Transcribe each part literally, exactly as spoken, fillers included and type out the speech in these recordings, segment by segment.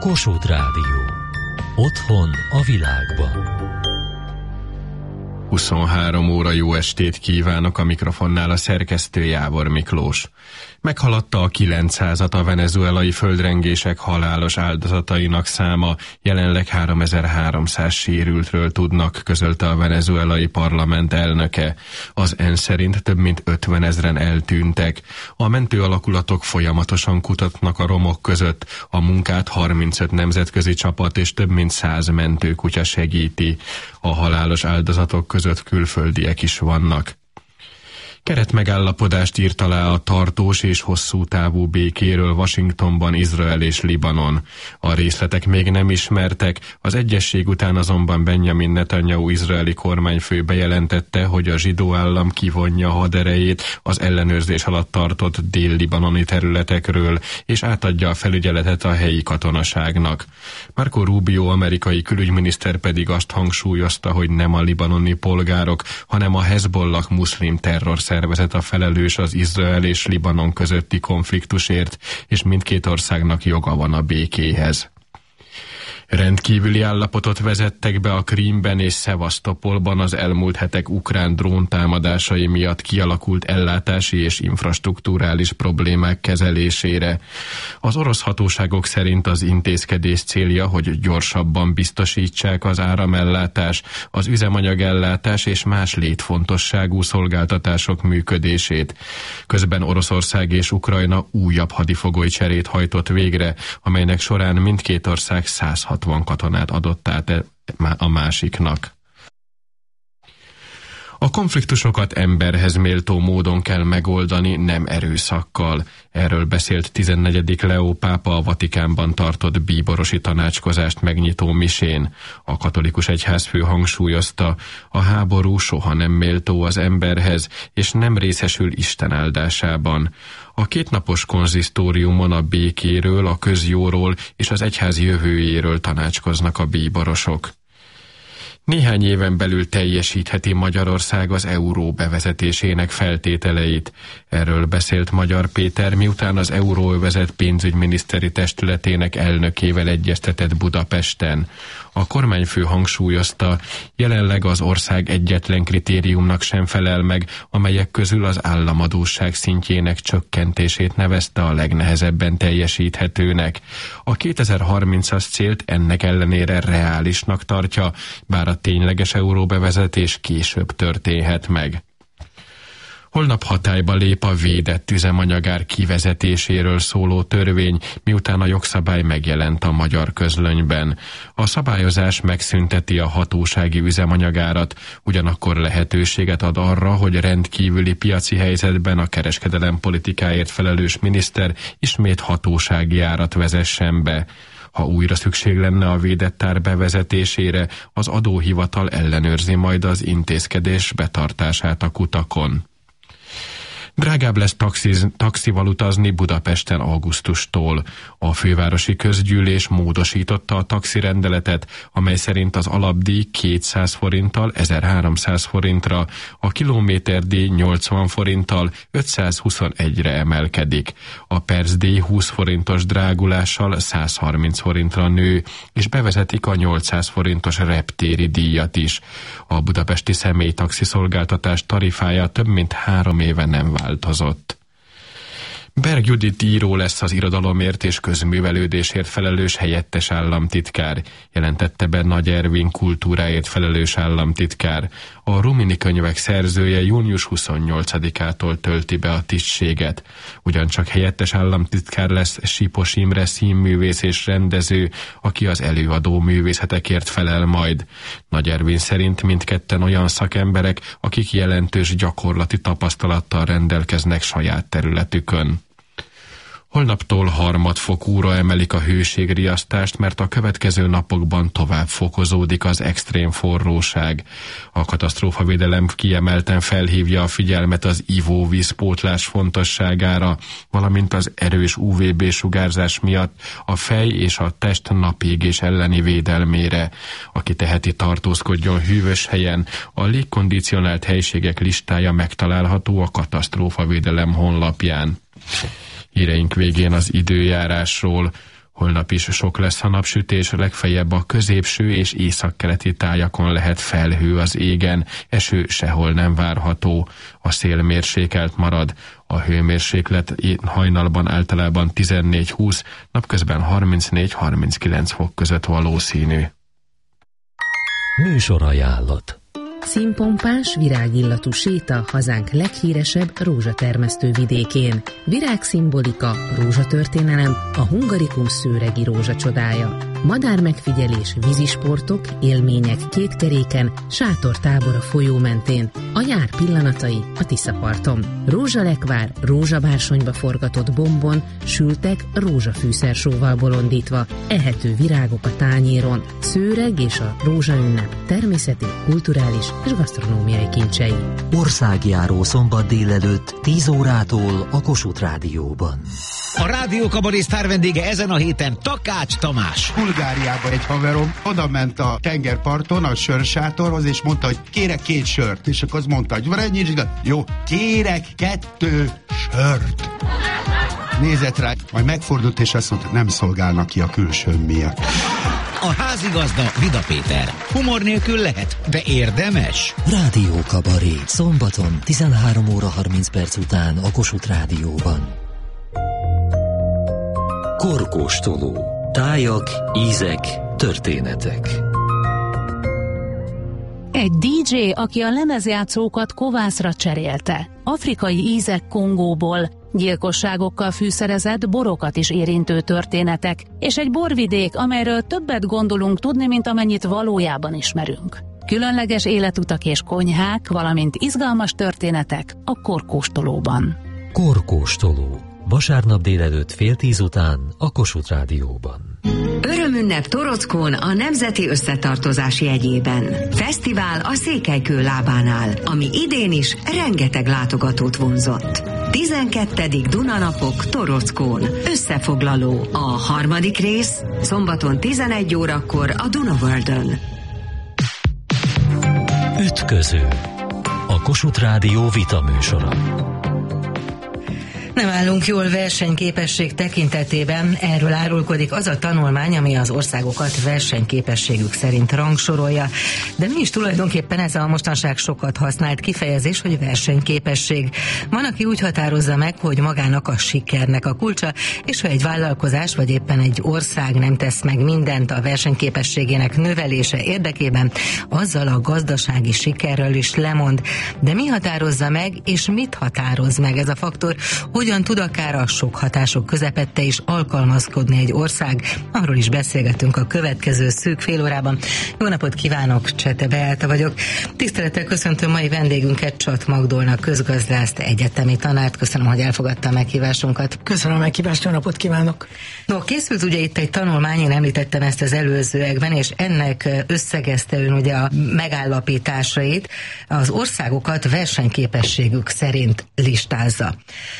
Kossuth Rádió. Otthon a világban. huszonhárom óra jó estét kívánok, a mikrofonnál a szerkesztő Jávor Miklós. Meghaladta a kilencszázat a venezuelai földrengések halálos áldozatainak száma, jelenleg háromezer-háromszáz sérültről tudnak, közölte a venezuelai parlament elnöke. Az ENSZ szerint több mint ötvenezren eltűntek. A mentő alakulatok folyamatosan kutatnak a romok között, a munkát harmincöt nemzetközi csapat és több mint száz mentőkutya segíti. A halálos áldozatok között külföldiek is vannak. Keretmegállapodást írt alá a tartós és hosszú távú békéről Washingtonban Izrael és Libanon. A részletek még nem ismertek, az egyezség után azonban Benjamin Netanyahu izraeli kormányfő bejelentette, hogy a zsidó állam kivonja haderejét az ellenőrzés alatt tartott dél-libanoni területekről, és átadja a felügyeletet a helyi katonaságnak. Marco Rubio amerikai külügyminiszter pedig azt hangsúlyozta, hogy nem a libanoni polgárok, hanem a Hezbollah muszlim terror szervezet a felelős az Izrael és Libanon közötti konfliktusért, és mindkét országnak joga van a békéhez. Rendkívüli állapotot vezettek be a Krímben és Szevasztopolban az elmúlt hetek ukrán dróntámadásai miatt kialakult ellátási és infrastrukturális problémák kezelésére. Az orosz hatóságok szerint az intézkedés célja, hogy gyorsabban biztosítsák az áramellátás, az üzemanyagellátás és más létfontosságú szolgáltatások működését. Közben Oroszország és Ukrajna újabb hadifogolycserét hajtott végre, amelynek során mindkét ország száz hatvan katonát adott át a másiknak. A konfliktusokat emberhez méltó módon kell megoldani, nem erőszakkal. Erről beszélt tizennegyedik Leó pápa a Vatikánban tartott bíborosi tanácskozást megnyitó misén. A katolikus egyházfő hangsúlyozta, a háború soha nem méltó az emberhez, és nem részesül Isten áldásában. A kétnapos konzisztóriumon a békéről, a közjóról és az egyház jövőjéről tanácskoznak a bíborosok. Néhány éven belül teljesítheti Magyarország az euró bevezetésének feltételeit. Erről beszélt Magyar Péter, miután az Euróövezet pénzügyminiszteri testületének elnökével egyeztetett Budapesten. A kormányfő hangsúlyozta, jelenleg az ország egyetlen kritériumnak sem felel meg, amelyek közül az államadósság szintjének csökkentését nevezte a legnehezebben teljesíthetőnek. A kétezer-harmincas célt ennek ellenére reálisnak tartja, bár a tényleges euróbevezetés később történhet meg. Holnap hatályba lép a védett üzemanyagár kivezetéséről szóló törvény, miután a jogszabály megjelent a magyar közlönyben. A szabályozás megszünteti a hatósági üzemanyagárat, ugyanakkor lehetőséget ad arra, hogy rendkívüli piaci helyzetben a kereskedelem politikáért felelős miniszter ismét hatósági árat vezessen be. Ha újra szükség lenne a védett ár bevezetésére, az adóhivatal ellenőrzi majd az intézkedés betartását a kutakon. Drágább lesz taxiz, taxival utazni Budapesten augusztustól. A fővárosi közgyűlés módosította a taxirendeletet, amely szerint az alapdíj kétszáz forinttal ezerháromszáz forintra, a kilométerdíj nyolcvan forinttal ötszázhuszonegyre emelkedik. A percdíj húsz forintos drágulással száz harminc forintra nő, és bevezetik a nyolcszáz forintos reptéri díjat is. A budapesti személytaxi szolgáltatás tarifája több mint három éve nem változott. Berg Judit író lesz az irodalomért és közművelődésért felelős helyettes államtitkár, jelentette be Nagy Ervin kultúráért felelős államtitkár. A Rumini könyvek szerzője június huszonnyolcadikától tölti be a tisztséget. Ugyancsak helyettes államtitkár lesz Sipos Imre színművész és rendező, aki az előadó művészetekért felel majd. Nagy Ervin szerint mindketten olyan szakemberek, akik jelentős gyakorlati tapasztalattal rendelkeznek saját területükön. Holnaptól harmadfokúra emelik a hőségriasztást, mert a következő napokban tovább fokozódik az extrém forróság. A katasztrófavédelem kiemelten felhívja a figyelmet az ivóvízpótlás fontosságára, valamint az erős ú vé bé-sugárzás miatt a fej és a test napégés elleni védelmére. Aki teheti, tartózkodjon hűvös helyen, a légkondicionált helységek listája megtalálható a katasztrófavédelem honlapján. Híreink végén az időjárásról. Holnap is sok lesz a napsütés, legfeljebb a középső és északkeleti tájakon lehet felhő az égen, eső sehol nem várható, a szél mérsékelt marad, a hőmérséklet hajnalban általában tizennégy-húsz, napközben harmincnégy-harminckilenc fok között valószínű. Műsorajánlat. Színpompás, virágillatú séta hazánk leghíresebb rózsatermesztő vidékén. Virágszimbolika, rózsatörténelem, a Hungarikum szőregi rózsa csodája. Madármegfigyelés, vízisportok, élmények kékkeréken, sátortábor a folyó mentén, a nyár pillanatai a Tiszaparton. Rózsalekvár, rózsabársonyba forgatott bombon, sültek rózsafűszersóval bolondítva, ehető virágok a tányéron, szőreg és a rózsaünnep természeti, kulturális és gasztronómiai kincsei. Országjáró szombat délelőtt tíz órától a Kossuth Rádióban. A Rádió Kabaré sztár vendége ezen a héten Takács Tamás. Bulgáriában egy haverom oda ment a tengerparton a sörsátorhoz, és mondta, hogy kérek két sört. És akkor az mondta, hogy van egy, jó, kérek kettő sört. Nézett rá, majd megfordult, és azt mondta, nem szolgálnak ki a külső miatt. A házigazda Vida Péter. Humor nélkül lehet, de érdemes. Rádió Kabaré. Szombaton tizenhárom óra harminc perc után a Kossuth Rádióban. Korkóstoló. Tájak, ízek, történetek. Egy dé dzsé, aki a lemezjátszókat kovászra cserélte. Afrikai ízek Kongóból, gyilkosságokkal fűszerezett, borokat is érintő történetek, és egy borvidék, amelyről többet gondolunk tudni, mint amennyit valójában ismerünk. Különleges életutak és konyhák, valamint izgalmas történetek a Korkóstolóban. Korkóstoló. Vasárnap délelőtt fél tíz után a Kossuth Rádióban. Örömünnep Torockón a Nemzeti Összetartozás jegyében. Fesztivál a Székelykő lábánál, ami idén is rengeteg látogatót vonzott. tizenkettedik Dunanapok Torockón. Összefoglaló. A harmadik rész szombaton tizenegy órakor a Dunaworldön. Ütköző. A Kossuth Rádió vita műsora. Nem állunk jól versenyképesség tekintetében, erről árulkodik az a tanulmány, ami az országokat versenyképességük szerint rangsorolja. De mi is tulajdonképpen ez a mostanság sokat használt kifejezés, hogy versenyképesség. Van, aki úgy határozza meg, hogy magának a sikernek a kulcsa, és ha egy vállalkozás vagy éppen egy ország nem tesz meg mindent a versenyképességének növelése érdekében, azzal a gazdasági sikerről is lemond. De mi határozza meg, és mit határoz meg ez a faktor? Hogyan tud akár a sok hatások közepette is alkalmazkodni egy ország? Arról is beszélgetünk a következő szűk fél órában. Jó napot kívánok, Csete Beáta vagyok. Tisztelettel köszöntöm mai vendégünket, Csat Magdolna közgazdászt, egyetemi tanárt. Köszönöm, hogy elfogadta a meghívásunkat. Köszönöm a meghívást, jó napot kívánok. No, készült ugye itt egy tanulmány, én említettem ezt az előzőekben, és ennek összegezte ön ugye a megállapításait, az országokat versenyképességük szerint listázza.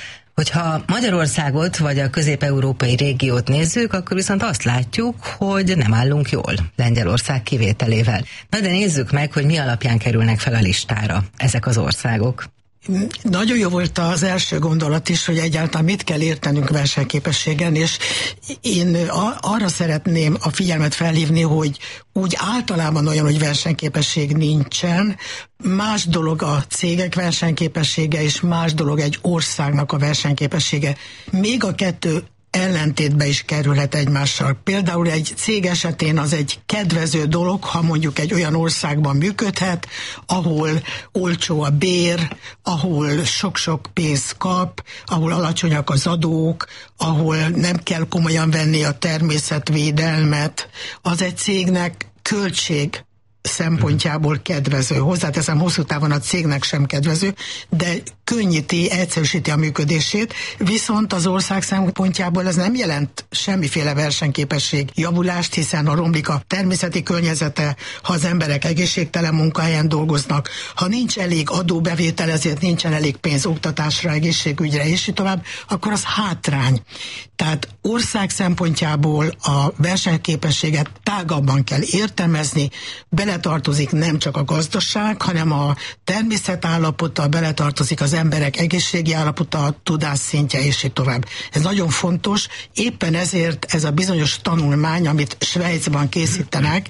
Hogyha Magyarországot vagy a közép-európai régiót nézzük, akkor viszont azt látjuk, hogy nem állunk jól, Lengyelország kivételével. Na de nézzük meg, hogy mi alapján kerülnek fel a listára ezek az országok. Nagyon jó volt az első gondolat is, hogy egyáltalán mit kell értenünk versenyképességen, és én arra szeretném a figyelmet felhívni, hogy úgy általában olyan, hogy versenyképesség nincsen. Más dolog a cégek versenyképessége, és más dolog egy országnak a versenyképessége. Még a kettő ellentétbe is kerülhet egymással. Például egy cég esetén az egy kedvező dolog, ha mondjuk egy olyan országban működhet, ahol olcsó a bér, ahol sok-sok pénzt kap, ahol alacsonyak az adók, ahol nem kell komolyan venni a természetvédelmet. Az egy cégnek költség szempontjából kedvező. Hozzáteszem, hosszú távon a cégnek sem kedvező, de könnyíti, egyszerűsíti a működését, viszont az ország szempontjából ez nem jelent semmiféle versenyképesség javulást, hiszen ha romlik a természeti környezete, ha az emberek egészségtelen munkahelyen dolgoznak, ha nincs elég adóbevétel, ezért nincsen elég pénz oktatásra, egészségügyre, és így tovább, akkor az hátrány. Tehát ország szempontjából a versenyképességet tágabban kell értelmezni, bele beletartozik nem csak a gazdaság, hanem a természet állapota, beletartozik az emberek egészségi állapota, a tudásszintje, és így tovább. Ez nagyon fontos, éppen ezért ez a bizonyos tanulmány, amit Svájcban készítenek,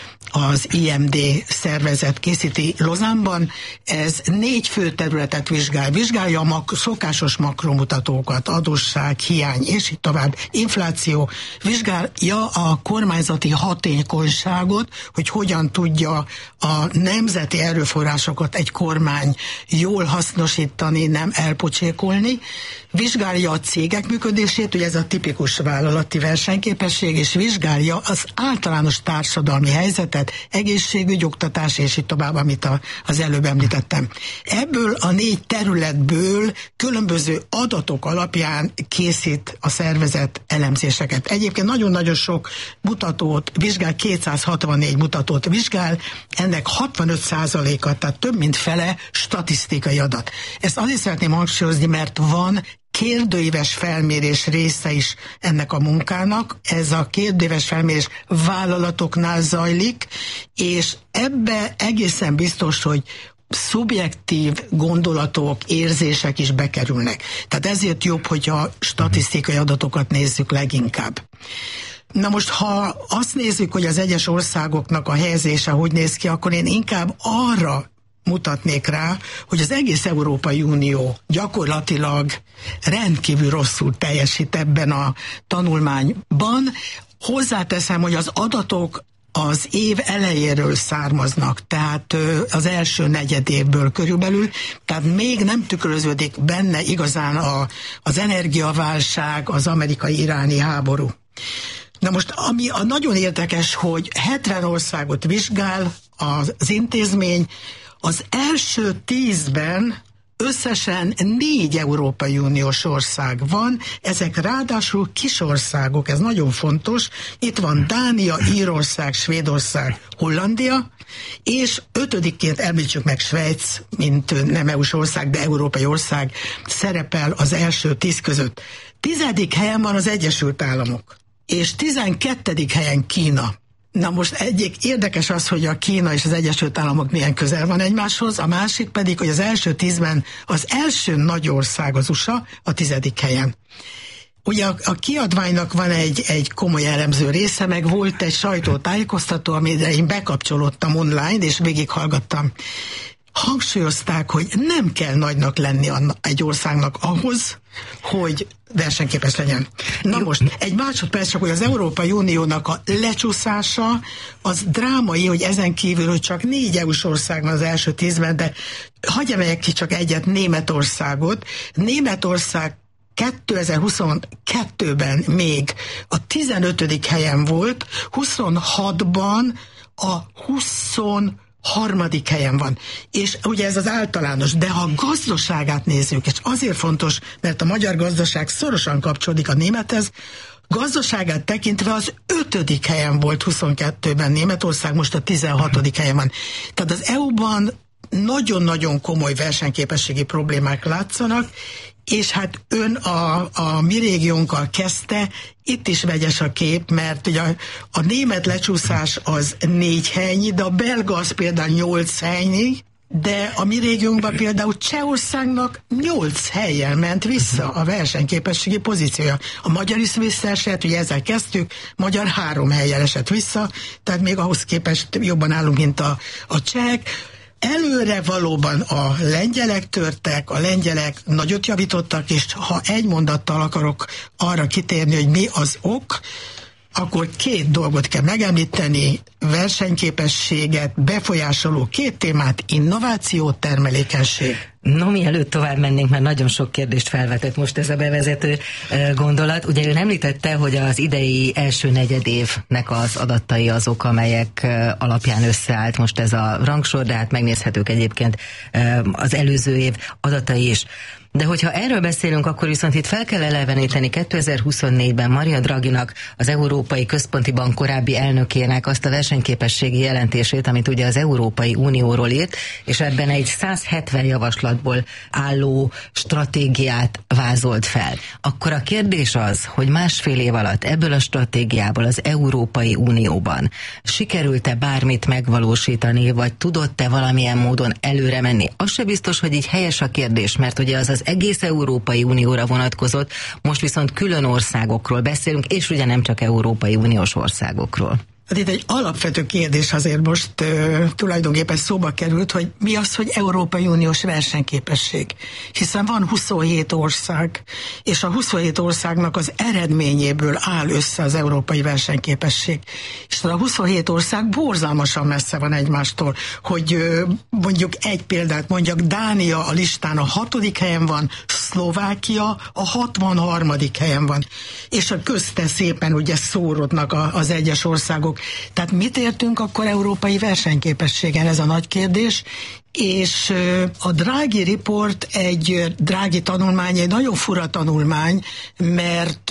az I M D szervezet készíti Lozánban, ez négy fő területet vizsgál. Vizsgálja a mak- szokásos makromutatókat, adósság, hiány, és így tovább, infláció. Vizsgálja a kormányzati hatékonyságot, hogy hogyan tudja a nemzeti erőforrásokat egy kormány jól hasznosítani, nem elpocsékolni. Vizsgálja a cégek működését, ugye ez a tipikus vállalati versenyképesség, és vizsgálja az általános társadalmi helyzetet, egészségügy, oktatás, és így tovább, amit a, az előbb említettem. Ebből a négy területből különböző adatok alapján készít a szervezet elemzéseket. Egyébként nagyon-nagyon sok mutatót vizsgál, kétszázhatvannégy mutatót vizsgál, ennek hatvanöt százaléka, tehát több mint fele statisztikai adat. Ezt azért szeretném hangsúlyozni, mert van kérdőíves felmérés része is ennek a munkának. Ez a kérdőíves felmérés vállalatoknál zajlik, és ebbe egészen biztos, hogy szubjektív gondolatok, érzések is bekerülnek. Tehát ezért jobb, hogyha statisztikai adatokat nézzük leginkább. Na most, ha azt nézzük, hogy az egyes országoknak a helyezése hogy néz ki, akkor én inkább arra mutatnék rá, hogy az egész Európai Unió gyakorlatilag rendkívül rosszul teljesít ebben a tanulmányban. Hozzáteszem, hogy az adatok az év elejéről származnak, tehát az első negyed évből körülbelül, tehát még nem tükröződik benne igazán a, az energiaválság, az amerikai-iráni háború. Na most, ami a nagyon érdekes, hogy hetven országot vizsgál az intézmény, az első tízben összesen négy Európai Uniós ország van, ezek ráadásul kis országok, ez nagyon fontos. Itt van Dánia, Írország, Svédország, Hollandia, és ötödikként említsük meg Svájc, mint nem é u-s ország, de európai ország szerepel az első tíz között. Tizedik helyen van az Egyesült Államok, és tizenkettedik helyen Kína. Na most egyik érdekes az, hogy a Kína és az Egyesült Államok milyen közel van egymáshoz, a másik pedig, hogy az első tízben az első nagy ország az u es á a tizedik helyen. Ugye a, a kiadványnak van egy, egy komoly elemző része, meg volt egy sajtótájékoztató, amire én bekapcsolódtam online, és végighallgattam. Hangsúlyozták, hogy nem kell nagynak lenni egy országnak ahhoz, hogy versenyképes legyen. Na most, egy másodperc csak, hogy az Európai Uniónak a lecsúszása az drámai, hogy ezen kívül, hogy csak négy é u-s ország van az első tízben, de hagyj emeljek ki csak egyet, Németországot. Németország kétezer-huszonkettőben még a tizenötödik helyen volt, huszonhatban a huszon harmadik helyen van. És ugye ez az általános, de ha a gazdaságát nézzük, és azért fontos, mert a magyar gazdaság szorosan kapcsolódik a némethez, gazdaságát tekintve az ötödik helyen volt huszonkettőben Németország, most a tizenhatodik helyen van. Tehát az é u-ban nagyon-nagyon komoly versenyképességi problémák látszanak, és hát ön a, a mi régiónkkal kezdte, itt is vegyes a kép, mert ugye a, a német lecsúszás az négy helynyi, de a belga az például nyolc helynyi, de a mi régiónkban például Csehországnak nyolc helyen ment vissza a versenyképességi pozíciója. A magyar is visszaesett, ugye ezzel kezdtük, magyar három helyen esett vissza, tehát még ahhoz képest jobban állunk, mint a, a csehek. Előre valóban a lengyelek törtek, a lengyelek nagyot javítottak, és ha egy mondattal akarok arra kitérni, hogy mi az ok, akkor két dolgot kell megemlíteni, versenyképességet befolyásoló két témát, innováció, termelékenység. No, mielőtt tovább mennénk, mert nagyon sok kérdést felvetett most ez a bevezető gondolat. Ugye ön említette, hogy az idei első negyedévnek az adatai azok, amelyek alapján összeállt most ez a rangsor, de hát megnézhetők egyébként az előző év adatai is. De hogyha erről beszélünk, akkor viszont itt fel kell eleveníteni kétezer-huszonnégyben Mario Draghinak, az Európai Központi Bank korábbi elnökének azt a versenyképességi jelentését, amit ugye az Európai Unióról írt, és ebben egy száz hetven javaslatból álló stratégiát vázolt fel. Akkor a kérdés az, hogy másfél év alatt ebből a stratégiából az Európai Unióban sikerült-e bármit megvalósítani, vagy tudott-e valamilyen módon előre menni? Az se biztos, hogy így helyes a kérdés, mert ugye az az egész Európai Unióra vonatkozott, most viszont külön országokról beszélünk, és ugye nem csak Európai Uniós országokról. Hát itt egy alapvető kérdés azért most uh, tulajdonképpen szóba került, hogy mi az, hogy Európai Uniós versenyképesség. Hiszen van huszonhét ország, és a huszonhét országnak az eredményéből áll össze az európai versenyképesség. És a huszonhét ország borzalmasan messze van egymástól, hogy uh, mondjuk egy példát mondjak, Dánia a listán a hatodik helyen van, Szlovákia a hatvanharmadik helyen van. És a közte szépen ugye szórodnak a, az egyes országok. Tehát mit értünk akkor európai versenyképességen, ez a nagy kérdés, és a Draghi Report egy Draghi tanulmány, egy nagyon fura tanulmány, mert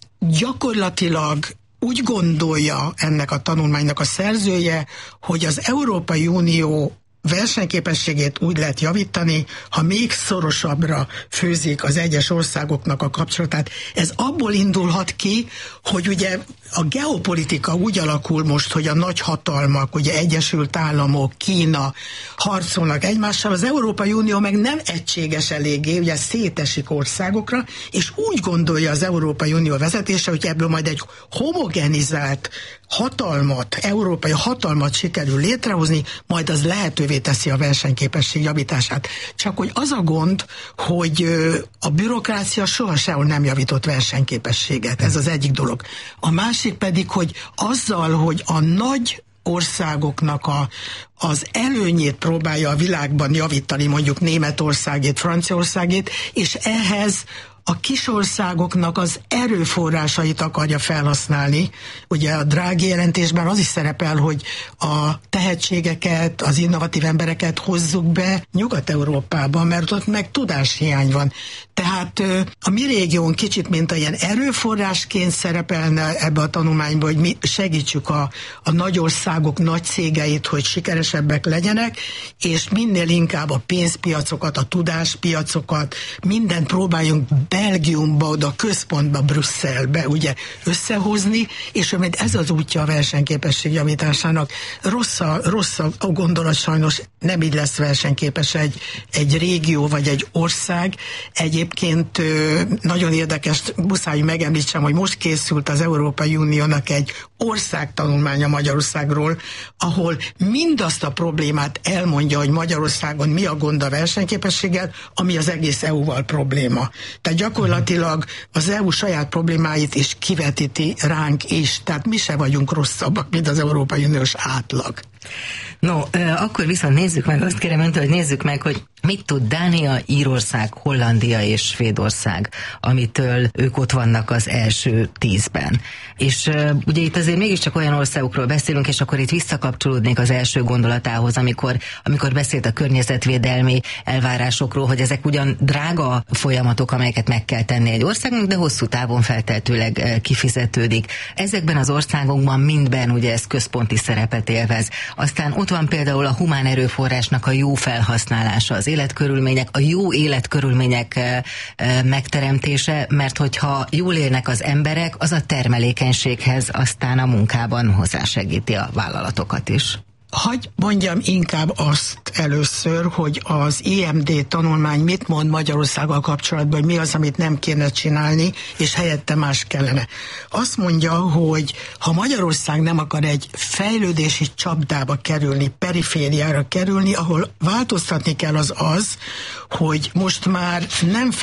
gyakorlatilag úgy gondolja ennek a tanulmánynak a szerzője, hogy az Európai Unió versenyképességét úgy lehet javítani, ha még szorosabbra főzik az egyes országoknak a kapcsolatát. Ez abból indulhat ki, hogy ugye a geopolitika úgy alakul most, hogy a nagy hatalmak, ugye Egyesült Államok, Kína harcolnak egymással, az Európai Unió meg nem egységes eléggé, ugye szétesik országokra, és úgy gondolja az Európai Unió vezetése, hogy ebből majd egy homogenizált hatalmat, európai hatalmat sikerül létrehozni, majd az lehetővé teszi a versenyképesség javítását. Csak hogy az a gond, hogy a bürokrácia soha sehol nem javított versenyképességet. Ez az egyik dolog. A másik pedig, hogy azzal, hogy a nagy országoknak a, az előnyét próbálja a világban javítani, mondjuk Németországét, Franciaországét, és ehhez a kis országoknak az erőforrásait akarja felhasználni. Ugye a Draghi jelentésben az is szerepel, hogy a tehetségeket, az innovatív embereket hozzuk be Nyugat-Európába, mert ott meg tudáshiány van. Tehát a mi régión kicsit, mint a ilyen erőforrásként szerepelne ebbe a tanulmányba, hogy mi segítsük a, a nagy országok, nagy cégeit, hogy sikeresebbek legyenek, és minél inkább a pénzpiacokat, a tudáspiacokat, mindent próbáljunk Belgiumba, oda központba, Brüsszelbe ugye összehozni, és ez az útja a versenyképesség javításának. Rossz a, rossz a gondolat, sajnos nem így lesz versenyképes egy, egy régió vagy egy ország. Egyébként nagyon érdekes, muszáj megemlítsem, hogy most készült az Európai Uniónak egy országtanulmánya Magyarországról, ahol mindazt a problémát elmondja, hogy Magyarországon mi a gond a versenyképességgel, ami az egész é u-val probléma. Tehát gyakorlatilag az é u saját problémáit is kivetíti ránk is, tehát mi se vagyunk rosszabbak, mint az Európai Uniós átlag. No, akkor viszont nézzük meg, azt kérem öntől, hogy nézzük meg, hogy mit tud Dánia, Írország, Hollandia és Svédország, amitől ők ott vannak az első tízben. És uh, ugye itt azért mégiscsak olyan országokról beszélünk, és akkor itt visszakapcsolódnék az első gondolatához, amikor, amikor beszélt a környezetvédelmi elvárásokról, hogy ezek ugyan drága folyamatok, amelyeket meg kell tenni egy országnak, de hosszú távon feltehetőleg uh, kifizetődik. Ezekben az országokban mindben ugye ez központi szerepet élvez. Aztán ott van például a humán erőforrásnak a jó felhasználása, az életkörülmények, a jó életkörülmények megteremtése, mert hogyha jól élnek az emberek, az a termelékenységhez aztán a munkában hozzásegíti a vállalatokat is. Hagy mondjam inkább azt először, hogy az i em dé tanulmány mit mond Magyarországgal kapcsolatban, hogy mi az, amit nem kéne csinálni, és helyette más kellene. Azt mondja, hogy ha Magyarország nem akar egy fejlődési csapdába kerülni, perifériára kerülni, ahol változtatni kell az az, hogy most már nem